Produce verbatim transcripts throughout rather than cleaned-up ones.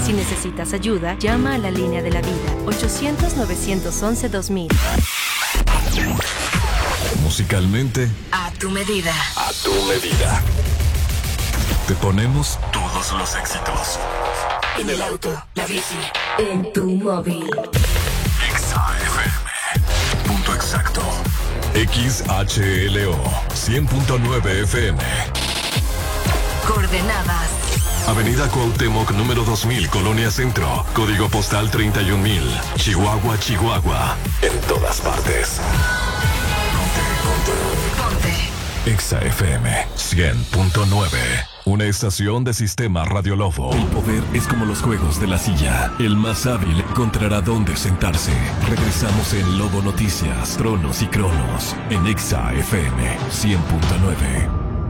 Si necesitas ayuda, llama a la línea de la vida, ochocientos, novecientos once, dos mil. Musicalmente, a tu medida. A tu medida. Te ponemos todos los éxitos. En el auto, la bici, en tu móvil. Exa F M. Punto exacto. X H L O cien punto nueve F M. Coordenadas: Avenida Cuauhtémoc número dos mil, Colonia Centro. Código postal treinta y un mil. Chihuahua, Chihuahua. En todas partes. Ponte, ponte. Exa F M cien punto nueve. Una estación de Sistema Radio Lobo. El poder es como los juegos de la silla. El más hábil encontrará dónde sentarse. Regresamos en Lobo Noticias, Tronos y Cronos. En Exa F M cien punto nueve.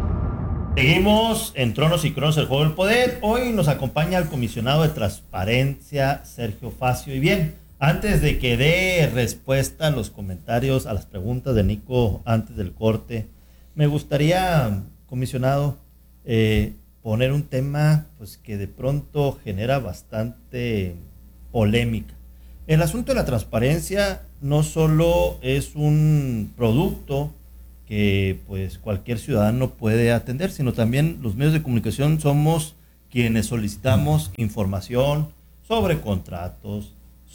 Seguimos en Tronos y Cronos, el juego del poder. Hoy nos acompaña el comisionado de Transparencia, Sergio Facio. Y bien, antes de que dé respuesta a los comentarios, a las preguntas de Nico antes del corte, me gustaría, comisionado, eh, poner un tema pues que de pronto genera bastante polémica. El asunto de la transparencia no solo es un producto que pues cualquier ciudadano puede atender, sino también los medios de comunicación somos quienes solicitamos información sobre contratos,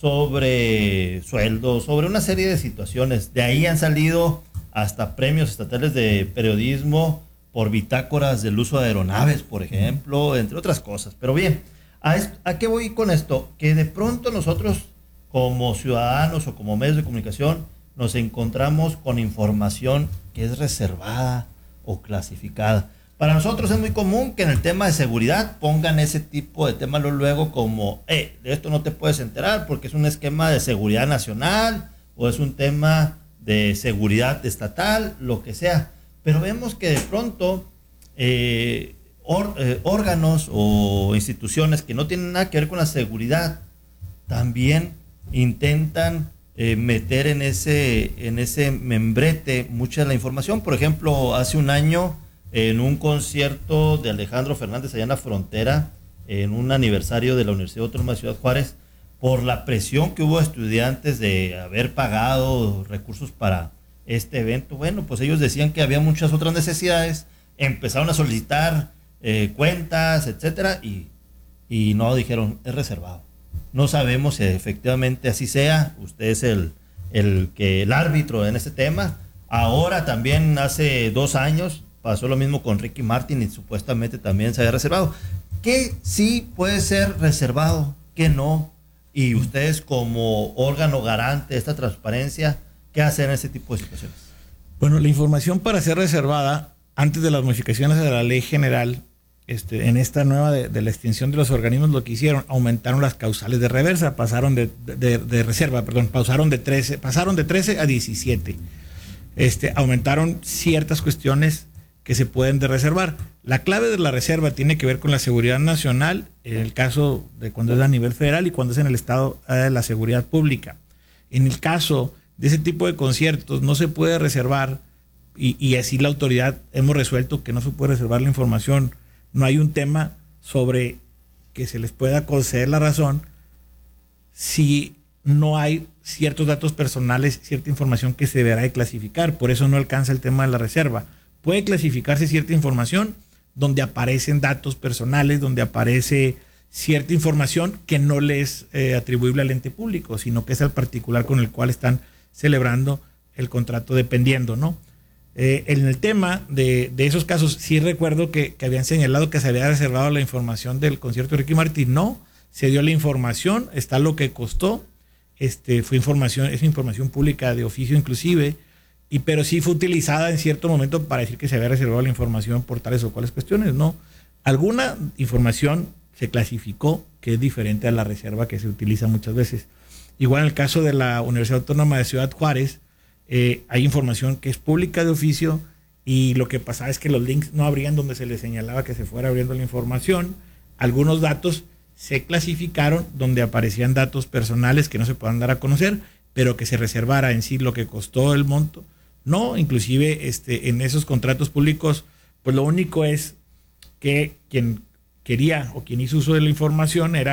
sobre sueldos, sobre una serie de situaciones. De ahí han salido hasta premios estatales de periodismo por bitácoras del uso de aeronaves, por ejemplo, entre otras cosas. Pero bien, ¿a, esto, ¿a qué voy con esto? Que de pronto nosotros como ciudadanos o como medios de comunicación nos encontramos con información que es reservada o clasificada. Para nosotros es muy común que en el tema de seguridad pongan ese tipo de temas luego como, eh, de esto no te puedes enterar porque es un esquema de seguridad nacional o es un tema de seguridad estatal, lo que sea. Pero vemos que de pronto eh, or, eh, órganos o instituciones que no tienen nada que ver con la seguridad también intentan eh, meter en ese, en ese membrete mucha de la información. Por ejemplo, hace un año en un concierto de Alejandro Fernández allá en la frontera, en un aniversario de la Universidad Autónoma de Ciudad Juárez, por la presión que hubo de estudiantes de haber pagado recursos para este evento, bueno, pues ellos decían que había muchas otras necesidades, empezaron a solicitar eh, cuentas, etcétera, y, y no, dijeron, es reservado. No sabemos si efectivamente así sea, usted es el, el, que, el árbitro en este tema. Ahora también hace dos años pasó lo mismo con Ricky Martin y supuestamente también se había reservado. ¿Qué sí puede ser reservado? ¿Qué no? Y ustedes como órgano garante de esta transparencia, ¿qué hacen en este tipo de situaciones? Bueno, la información para ser reservada, antes de las modificaciones de la ley general, este, en esta nueva de, de la extinción de los organismos, lo que hicieron, aumentaron las causales de reversa, pasaron de, de, de reserva, perdón, pasaron de trece, pasaron de trece a diecisiete. Este, aumentaron ciertas cuestiones que se pueden de reservar. La clave de la reserva tiene que ver con la seguridad nacional, en el caso de cuando es a nivel federal y cuando es en el estado de la seguridad pública. En el caso de ese tipo de conciertos no se puede reservar, y, y así la autoridad hemos resuelto que no se puede reservar la información. No hay un tema sobre que se les pueda conceder la razón si no hay ciertos datos personales, cierta información que se deberá de clasificar. Por eso no alcanza el tema de la reserva. Puede clasificarse cierta información donde aparecen datos personales, donde aparece cierta información que no le es eh, atribuible al ente público, sino que es al particular con el cual están celebrando el contrato, dependiendo, ¿no? Eh, en el tema de, de esos casos, sí recuerdo que, que habían señalado que se había reservado la información del concierto de Ricky Martin. No, se dio la información, está lo que costó, este, fue información, es información pública de oficio inclusive, y pero sí fue utilizada en cierto momento para decir que se había reservado la información por tales o cuales cuestiones. No, alguna información se clasificó que es diferente a la reserva que se utiliza muchas veces. Igual en el caso de la Universidad Autónoma de Ciudad Juárez, eh, hay información que es pública de oficio y lo que pasaba es que los links no abrían donde se le señalaba que se fuera abriendo la información. Algunos datos se clasificaron donde aparecían datos personales que no se puedan dar a conocer, pero que se reservara en sí lo que costó el monto. No, inclusive este, en esos contratos públicos, pues lo único es que quien quería o quien hizo uso de la información era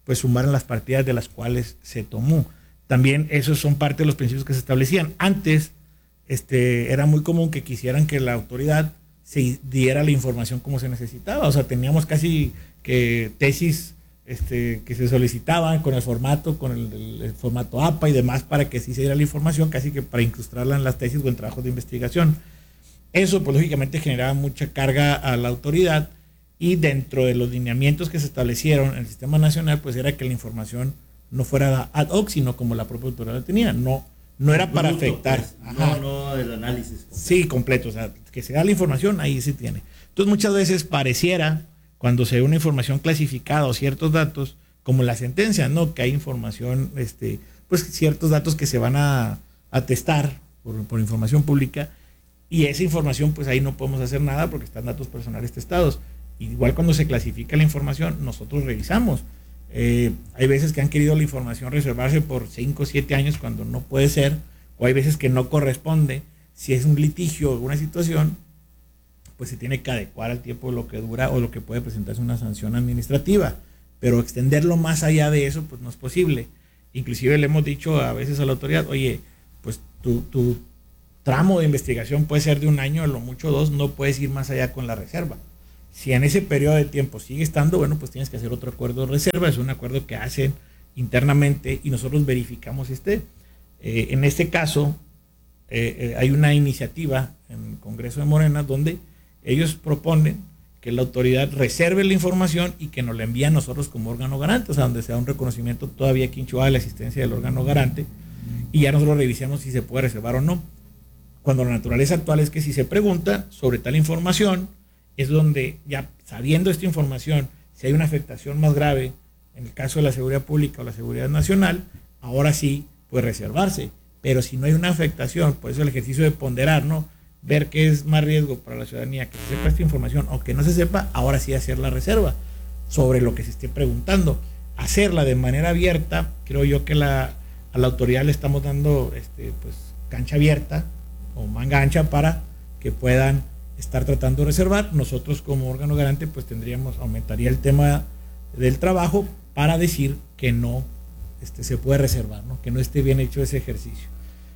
pues sumaran las partidas de las cuales se tomó. También esos son parte de los principios que se establecían. Antes este, era muy común que quisieran que la autoridad se diera la información como se necesitaba. O sea, teníamos casi que tesis este, que se solicitaban con el formato, con el, el, el formato A P A y demás para que sí se diera la información, casi que para incrustarla en las tesis o en trabajos de investigación. Eso, pues lógicamente generaba mucha carga a la autoridad, y dentro de los lineamientos que se establecieron en el sistema nacional, pues era que la información no fuera ad hoc, sino como la propia autoridad la tenía. No, no era para Bruto, afectar. Pues, no, no el análisis completo. Sí, completo. O sea, que se da la información, ahí se tiene. Entonces, muchas veces pareciera, cuando se ve una información clasificada o ciertos datos, como la sentencia, ¿no? Que hay información, este, pues ciertos datos que se van a, a testar por, por información pública, y esa información, pues ahí no podemos hacer nada porque están datos personales testados. Igual cuando se clasifica la información, nosotros revisamos. Eh, hay veces que han querido la información reservarse por cinco o siete años cuando no puede ser, o hay veces que no corresponde. Si es un litigio o una situación, pues se tiene que adecuar al tiempo de lo que dura o lo que puede presentarse una sanción administrativa. Pero extenderlo más allá de eso, pues no es posible. Inclusive le hemos dicho a veces a la autoridad, oye, pues tu, tu tramo de investigación puede ser de un año, a lo mucho dos, no puedes ir más allá con la reserva. Si en ese periodo de tiempo sigue estando, bueno, pues tienes que hacer otro acuerdo de reserva. Es un acuerdo que hacen internamente y nosotros verificamos este. Eh, en este caso, eh, eh, hay una iniciativa en el Congreso de Morena donde ellos proponen que la autoridad reserve la información y que nos la envíe a nosotros como órgano garante, o sea, donde se da un reconocimiento todavía aquí en Chihuahua de la existencia del órgano garante, y ya nosotros revisemos si se puede reservar o no. Cuando la naturaleza actual es que si se pregunta sobre tal información, es donde ya sabiendo esta información, si hay una afectación más grave, en el caso de la seguridad pública o la seguridad nacional, ahora sí puede reservarse. Pero si no hay una afectación, por eso el ejercicio de ponderar, ¿no? Ver qué es más riesgo para la ciudadanía, que se sepa esta información o que no se sepa, ahora sí hacer la reserva sobre lo que se esté preguntando. Hacerla de manera abierta, creo yo que la, a la autoridad le estamos dando este, pues, cancha abierta o manga ancha para que puedan estar tratando de reservar. Nosotros como órgano garante pues tendríamos, aumentaría el tema del trabajo para decir que no este, se puede reservar, ¿no? Que no esté bien hecho ese ejercicio.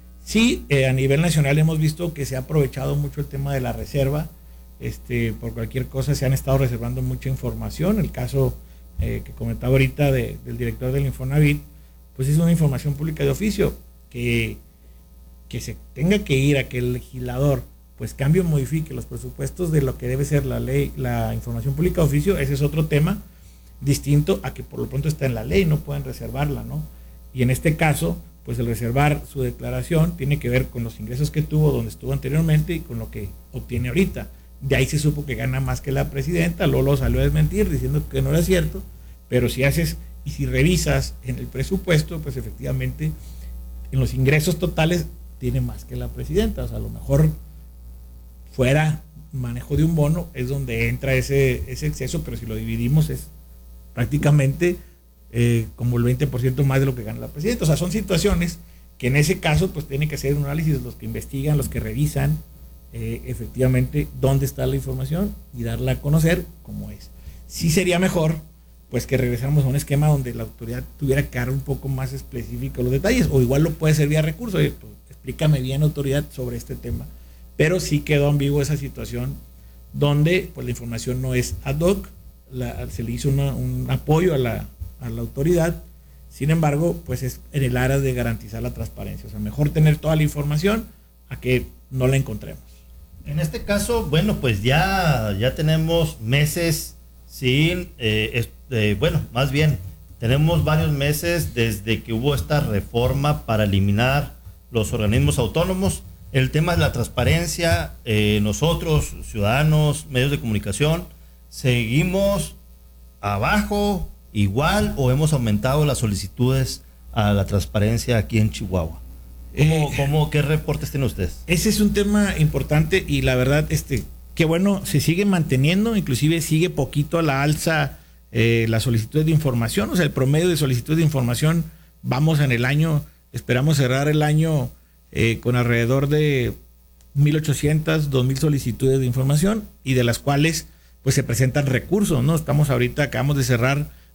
Sí, eh, a nivel nacional hemos visto que se ha aprovechado mucho el tema de la reserva, este, por cualquier cosa se han estado reservando mucha información. El caso eh, que comentaba ahorita de, del director del Infonavit, pues es una información pública de oficio, que, que se tenga que ir a que el legislador pues cambie o modifique los presupuestos de lo que debe ser la ley, la información pública de oficio. Ese es otro tema distinto a que por lo pronto está en la ley, no pueden reservarla, ¿no? Y en este caso, pues el reservar su declaración tiene que ver con los ingresos que tuvo donde estuvo anteriormente y con lo que obtiene ahorita. De ahí se supo que gana más que la presidenta, Lolo salió a desmentir diciendo que no era cierto, pero si haces y si revisas en el presupuesto, pues efectivamente en los ingresos totales tiene más que la presidenta. O sea, a lo mejor fuera manejo de un bono es donde entra ese, ese exceso, pero si lo dividimos es prácticamente eh, como el veinte por ciento más de lo que gana la presidenta. O sea, son situaciones que en ese caso pues tienen que hacer un análisis los que investigan, los que revisan eh, efectivamente dónde está la información y darla a conocer como es. Sí sería mejor pues que regresáramos a un esquema donde la autoridad tuviera que dar un poco más específico los detalles, o igual lo puede ser vía recurso. Oye, pues, explícame bien, autoridad, sobre este tema. Pero sí quedó ambiguo esa situación donde pues la información no es ad hoc, la, se le hizo una, un apoyo a la, a la autoridad, sin embargo, pues es en el área de garantizar la transparencia. O sea, mejor tener toda la información a que no la encontremos. En este caso, bueno, pues ya, ya tenemos meses sin, eh, es, eh, bueno, más bien, tenemos varios meses desde que hubo esta reforma para eliminar los organismos autónomos. El tema de la transparencia, eh, nosotros, ciudadanos, medios de comunicación, ¿seguimos abajo, igual, o hemos aumentado las solicitudes a la transparencia aquí en Chihuahua? ¿Cómo, eh, cómo, ¿Qué reportes tienen ustedes? Ese es un tema importante y la verdad, este, que bueno, se sigue manteniendo, inclusive sigue poquito a la alza eh, las solicitudes de información. O sea, el promedio de solicitudes de información, vamos en el año, esperamos cerrar el año Eh, con alrededor de mil ochocientas, dos mil solicitudes de información, y de las cuales pues se presentan recursos, ¿no? Estamos ahorita, acabamos de cerrar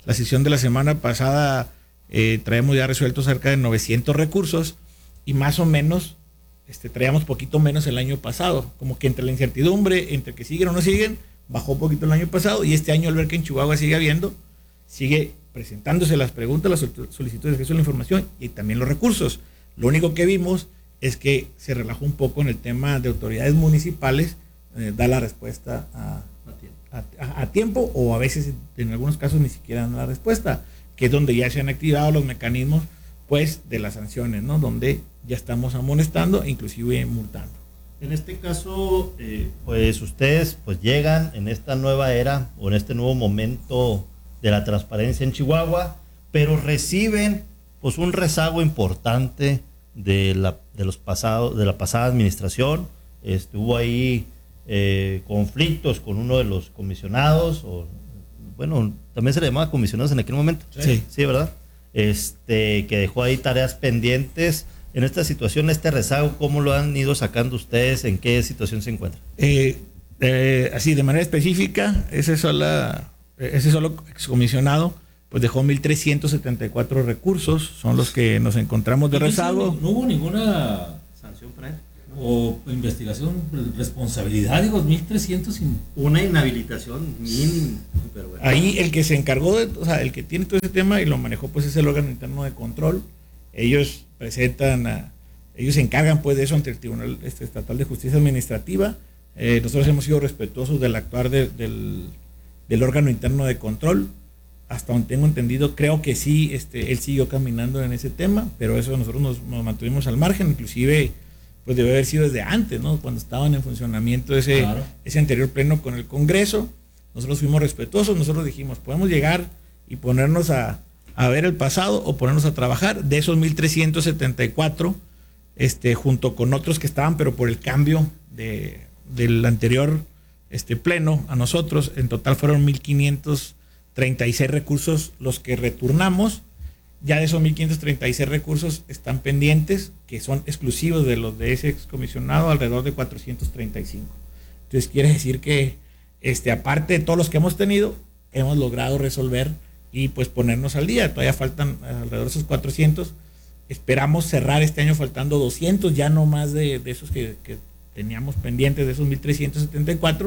La sesión de la semana pasada eh, traemos ya resueltos cerca de novecientos recursos y más o menos este, traíamos poquito menos el año pasado. Como que entre la incertidumbre, entre que siguen o no siguen, bajó un poquito el año pasado y este año al ver que en Chihuahua sigue habiendo, sigue presentándose las preguntas, las solicitudes de acceso a la información y también los recursos. Lo único que vimos es que se relajó un poco en el tema de autoridades municipales, eh, da la respuesta a, a, a, a tiempo o a veces en algunos casos ni siquiera dan la respuesta, que es donde ya se han activado los mecanismos pues de las sanciones, ¿no? Donde ya estamos amonestando e inclusive multando. En este caso, eh, pues ustedes pues llegan en esta nueva era o en este nuevo momento de la transparencia en Chihuahua, pero reciben pues un rezago importante de la de los pasados de la pasada administración. Estuvo ahí eh, conflictos con uno de los comisionados, o bueno, también se le llamaba comisionados en aquel momento. Sí, sí, ¿verdad? Este, que dejó ahí tareas pendientes. En esta situación, este rezago, ¿cómo lo han ido sacando ustedes? ¿En qué situación se encuentra? Eh, eh, así, de manera específica, ese solo, ese solo excomisionado pues dejó mil trescientos setenta y cuatro recursos, son los que nos encontramos de rezago. No, no hubo ninguna sanción para él, o investigación, responsabilidad, digo, mil trescientos. Sin... Una inhabilitación mínima. Pero bueno. Ahí el que se encargó, de, o sea, el que tiene todo ese tema y lo manejó, pues es el órgano interno de control. Ellos presentan, a, ellos se encargan pues de eso ante el Tribunal este, Estatal de Justicia Administrativa. Eh, nosotros hemos sido respetuosos del actuar de, del, del órgano interno de control. Hasta donde tengo entendido, creo que sí, este, él siguió caminando en ese tema, pero eso nosotros nos, nos mantuvimos al margen, inclusive pues debe haber sido desde antes, ¿no? Cuando estaban en funcionamiento ese, claro. ese anterior pleno con el Congreso. Nosotros fuimos respetuosos, nosotros dijimos, podemos llegar y ponernos a, a ver el pasado o ponernos a trabajar. De esos mil trescientos setenta y cuatro, este, junto con otros que estaban, pero por el cambio de, del anterior este, pleno a nosotros, en total fueron mil quinientos treinta y seis recursos los que returnamos. Ya de esos mil quinientos treinta y seis recursos están pendientes, que son exclusivos de los de ese excomisionado, alrededor de cuatrocientos treinta y cinco. Entonces quiere decir que este, aparte de todos los que hemos tenido, hemos logrado resolver y pues ponernos al día. Todavía faltan alrededor de esos cuatrocientos. Esperamos cerrar este año faltando doscientos, ya no más de, de esos que, que teníamos pendientes, de esos mil trescientos setenta y cuatro.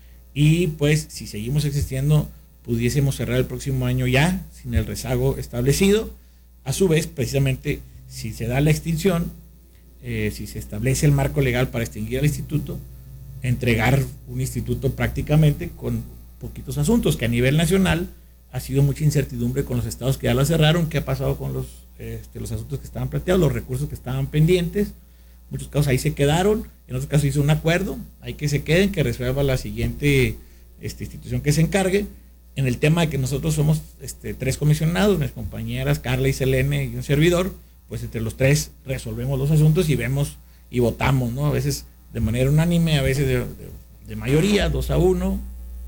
Y pues si seguimos existiendo, pudiésemos cerrar el próximo año ya sin el rezago establecido. A su vez, precisamente, si se da la extinción, eh, si se establece el marco legal para extinguir al instituto, entregar un instituto prácticamente con poquitos asuntos, que a nivel nacional ha sido mucha incertidumbre con los estados que ya la cerraron, qué ha pasado con los, este, los asuntos que estaban planteados, los recursos que estaban pendientes. En muchos casos ahí se quedaron, en otros casos hizo un acuerdo, hay que se queden, que resuelva la siguiente este, institución que se encargue. En el tema de que nosotros somos este, tres comisionados, mis compañeras Carla y Selene y un servidor, pues entre los tres resolvemos los asuntos y vemos y votamos, ¿no? A veces de manera unánime, a veces de, de, de mayoría, dos a uno,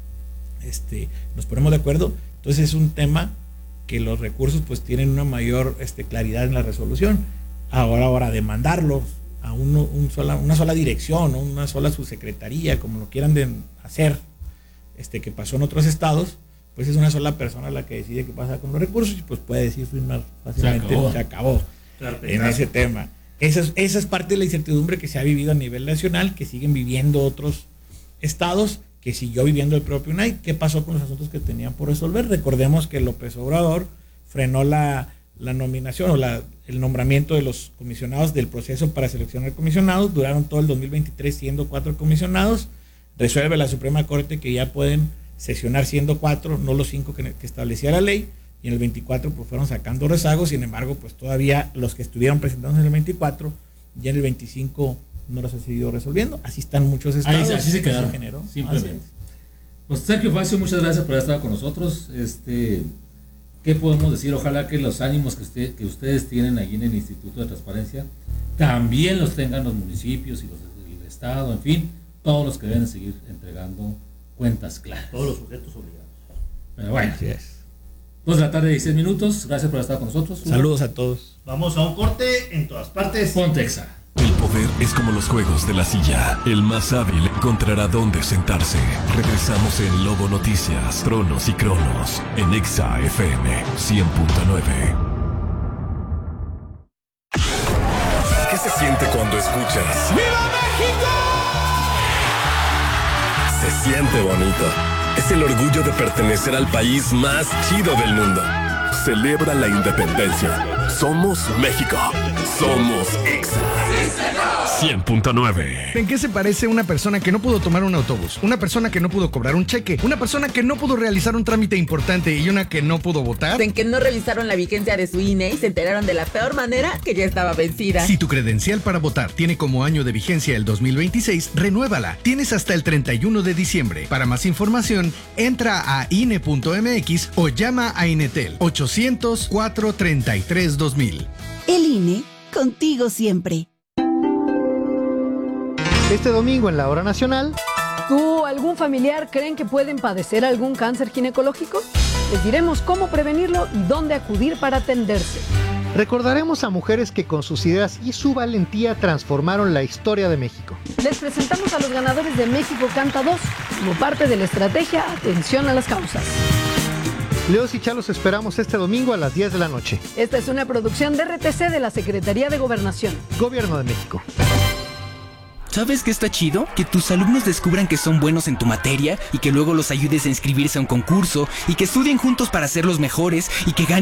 este, nos ponemos de acuerdo. Entonces es un tema que los recursos pues tienen una mayor este, claridad en la resolución. Ahora, ahora demandarlos a uno, un sola, una sola dirección, ¿no? Una sola subsecretaría, como lo quieran de hacer, este, que pasó en otros estados, pues es una sola persona la que decide qué pasa con los recursos y pues puede decir firmar fácilmente, se acabó, se acabó claro, en ese tema. Esa es, esa es parte de la incertidumbre que se ha vivido a nivel nacional, que siguen viviendo otros estados, que siguió viviendo el propio U N A I. ¿Qué pasó con los asuntos que tenían por resolver? Recordemos que López Obrador frenó la, la nominación o la, el nombramiento de los comisionados del proceso para seleccionar comisionados. Duraron todo el dos mil veintitrés siendo cuatro comisionados. Resuelve la Suprema Corte que ya pueden sesionar siendo cuatro, no los cinco que, que establecía la ley, y en el veinticuatro pues fueron sacando rezagos. Sin embargo, pues todavía los que estuvieron presentándose en el veinticuatro, ya en el veinticinco no los ha seguido resolviendo. Así están muchos estados. Ahí, así se quedaron, se generó, simplemente. Pues Sergio Facio, muchas gracias por haber estado con nosotros. Este, ¿qué podemos decir? Ojalá que los ánimos que, usted, que ustedes tienen allí en el Instituto de Transparencia también los tengan los municipios y los del estado, en fin, todos los que deben seguir entregando cuentas claras. Todos los sujetos obligados. Pero bueno, así es. Dos de la tarde, dieciséis minutos. Gracias por estar con nosotros. Saludos a todos. Vamos a un corte en todas partes. Pontexa. El poder es como los juegos de la silla. El más hábil encontrará dónde sentarse. Regresamos en Lobo Noticias, Tronos y Cronos, en Exa F M cien punto nueve. ¿Qué se siente cuando escuchas ¡Viva México! Se siente bonito. Es el orgullo de pertenecer al país más chido del mundo. Celebra la independencia. Somos México. Somos Exa. cien punto nueve. ¿En qué se parece una persona que no pudo tomar un autobús? Una persona que no pudo cobrar un cheque. Una persona que no pudo realizar un trámite importante y una que no pudo votar. En que no revisaron la vigencia de su I N E y se enteraron de la peor manera que ya estaba vencida. Si tu credencial para votar tiene como año de vigencia el dos mil veintiséis, renuévala. Tienes hasta el treinta y uno de diciembre. Para más información, entra a I N E punto M X o llama a Inetel ochocientos, cuatrocientos treinta y tres, dos mil. El I N E, contigo siempre. Este domingo en la Hora Nacional. ¿Tú o algún familiar creen que pueden padecer algún cáncer ginecológico? Les diremos cómo prevenirlo y dónde acudir para atenderse. Recordaremos a mujeres que con sus ideas y su valentía transformaron la historia de México. Les presentamos a los ganadores de México Canta dos como parte de la estrategia Atención a las Causas. Leos y Chalos esperamos este domingo a las diez de la noche. Esta es una producción de R T C de la Secretaría de Gobernación. Gobierno de México. ¿Sabes qué está chido? Que tus alumnos descubran que son buenos en tu materia y que luego los ayudes a inscribirse a un concurso y que estudien juntos para ser los mejores y que ganen